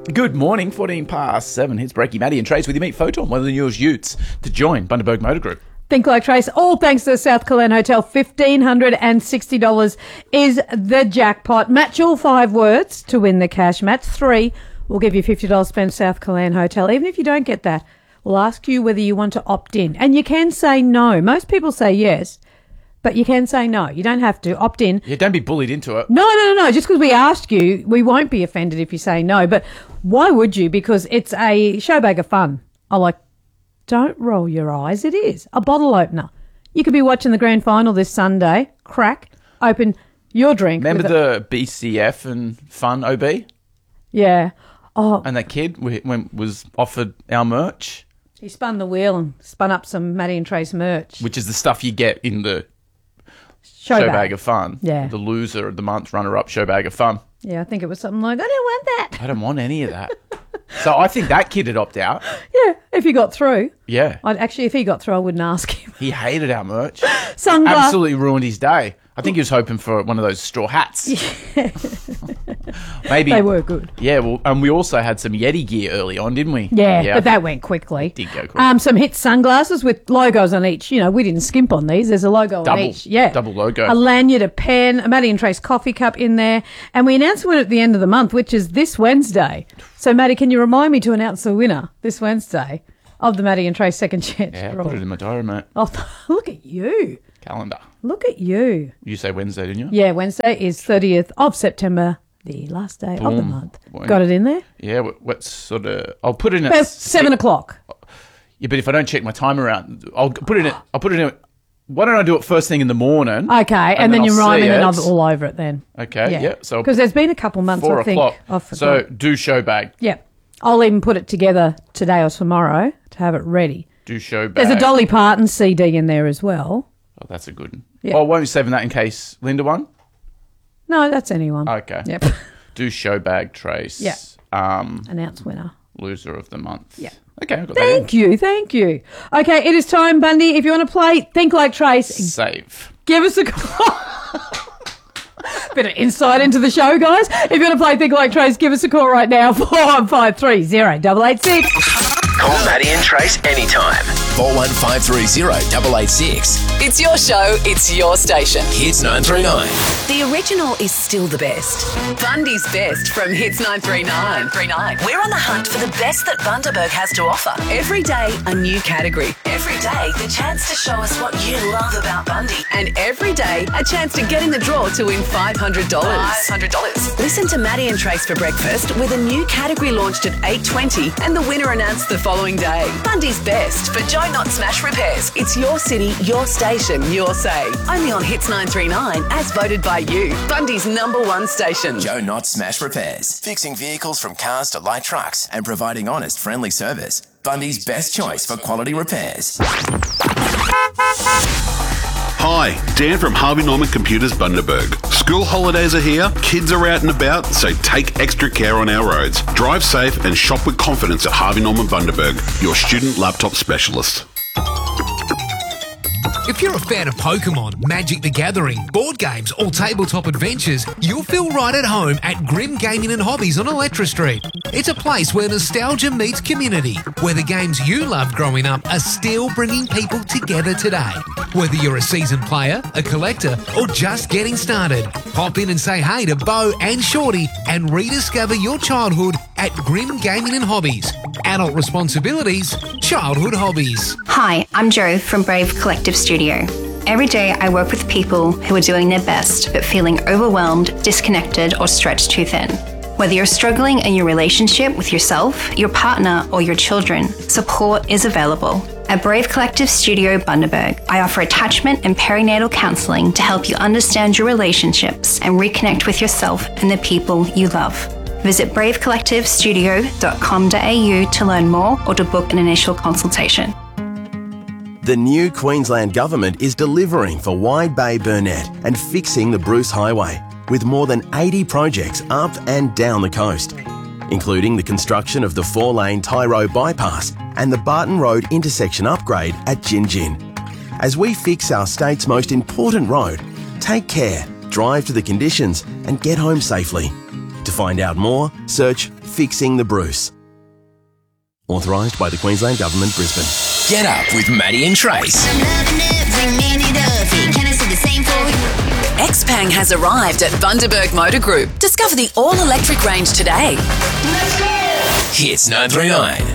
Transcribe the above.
Good morning, 14 past 7. Here's Breaky, Maddie and Trace with your mate Photon, one of the newest utes to join Bundaberg Motor Group. Think like Trace, all thanks to the South Killeen Hotel. $1,560 is the jackpot. Match all 5 words to win the cash. Match 3 will give you $50 spent South Killeen Hotel. Even if you don't get that, we'll ask you whether you want to opt in. And you can say no. Most people say yes, but you can say no. You don't have to opt in. Yeah, don't be bullied into it. No. Just because we asked you, we won't be offended if you say no. But why would you? Because it's a show bag of fun. Don't roll your eyes. It is a bottle opener. You could be watching the grand final this Sunday. Crack, open your drink. Remember the BCF and Fun OB? Yeah. Oh, And that kid was offered our merch, he spun the wheel and spun up some Maddie and Trace merch. which is the stuff you get in the Show Showbag of Fun. Yeah. The loser of the month, runner-up, Showbag of Fun. Yeah, I think it was something like, I don't want that. I don't want any of that. So I think that kid would opt out. Yeah, if he got through. Yeah. If he got through, I wouldn't ask him. He hated our merch. Sunglass. Absolutely ruined his day. I think he was hoping for one of those straw hats. Maybe They were good. Yeah, well, and we also had some Yeti gear early on, didn't we? Yeah, but that went quickly. Did go quick. Some hit sunglasses with logos on each. You know, we didn't skimp on these. There's a logo on each. Yeah. Double logo. A lanyard, a pen, a Maddie and Trace coffee cup in there. And we announce the winner at the end of the month, which is this Wednesday. So, Maddie, can you remind me to announce the winner this Wednesday of the Maddie and Trace second chance? Yeah, I put it in my diary, mate. Oh, look at you. Calendar. Look at you. You say Wednesday, didn't you? Yeah, Wednesday is 30th of September, the last day of the Boom. month. Boom. Got it in there? Yeah, what sort of... I'll put it in About at... 7 o'clock. Yeah, but if I don't check my timer out, I'll put it in... Why don't I do it first thing in the morning? Okay, and then you I'll rhyme see and then it. I'm all over it then. Okay, yeah. So because there's been a couple months, 4 I think. o'clock. I've forgot. So do Showbag. Yeah. I'll even put it together today or tomorrow to have it ready. Do Showbag. There's a Dolly Parton CD in there as well. Oh, that's a good one. Yeah. Oh, won't you saving that in case Linda won? No, that's anyone. Okay. Yep. Do Showbag Trace. Yeah. Announce winner. Loser of the month. Yeah. Okay, I've got that in. Thank you. Okay, it is time, Bundy. If you want to play Think Like Trace, Save. give us a call. Bit of insight into the show, guys. If you want to play Think Like Trace, give us a call right now, 41530886. Call Maddie and Trace anytime. 41530886. It's your show, it's your station. Hits 939. The original is still the best. Bundy's best from Hits 939. We're on the hunt for the best that Bundaberg has to offer. Every day, a new category. Every day, the chance to show us what you love about Bundy. And every day, a chance to get in the draw to win $500. Listen to Maddie and Trace for breakfast with a new category launched at 8:20 and the winner announced the following day. Bundy's best for Joe Not Smash Repairs. It's your city, your station, your say. Only on Hits 939 as voted by you. Bundy's #1 station. Joe Not Smash Repairs. Fixing vehicles from cars to light trucks and providing honest, friendly service. Bundy's best choice for quality repairs. Hi, Dan from Harvey Norman Computers Bundaberg. School holidays are here, kids are out and about, so take extra care on our roads. Drive safe and shop with confidence at Harvey Norman Bundaberg, your student laptop specialist. If you're a fan of Pokemon, Magic the Gathering, board games, or tabletop adventures, you'll feel right at home at Grim Gaming and Hobbies on Electra Street. It's a place where nostalgia meets community, where the games you loved growing up are still bringing people together today. Whether you're a seasoned player, a collector, or just getting started, pop in and say hey to Bo and Shorty and rediscover your childhood at Grim Gaming and Hobbies. Adult responsibilities, childhood hobbies. Hi, I'm Jo from Brave Collective Studio. Every day I work with people who are doing their best but feeling overwhelmed, disconnected, or stretched too thin. Whether you're struggling in your relationship with yourself, your partner, or your children, support is available. At Brave Collective Studio Bundaberg, I offer attachment and perinatal counselling to help you understand your relationships and reconnect with yourself and the people you love. Visit bravecollectivestudio.com.au to learn more or to book an initial consultation. The new Queensland Government is delivering for Wide Bay Burnett and fixing the Bruce Highway, with more than 80 projects up and down the coast, including the construction of the 4-lane Tyro bypass and the Barton Road intersection upgrade at Gin Gin. As we fix our state's most important road, take care, drive to the conditions and get home safely. To find out more, search fixing the Bruce. Authorised by the Queensland Government, Brisbane. Get up with Maddie and Trace. Xpeng has arrived at Bundaberg Motor Group. Discover the all-electric range today. Hits 939.